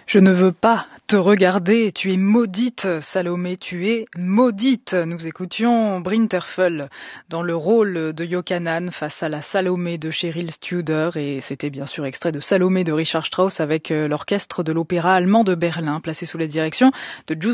Je ne veux pas te regarder, tu es maudite, Salomé, tu es maudite. Nous écoutions Brinterfell dans le rôle de Yochanan face à la Salomé de Cheryl Studer, et c'était bien sûr extrait de Salomé de Richard Strauss avec l'orchestre de l'opéra allemand de Berlin, placé sous la direction de Giuseppe